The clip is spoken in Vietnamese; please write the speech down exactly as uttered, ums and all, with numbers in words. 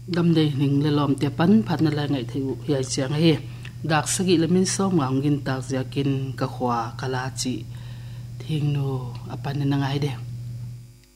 gam đây ning le lom te pan phat na la ngai theu hiai chiang hi dak sagi lemin som ngam gin tak jakin ka khwa kala chi thing no apan na ngai de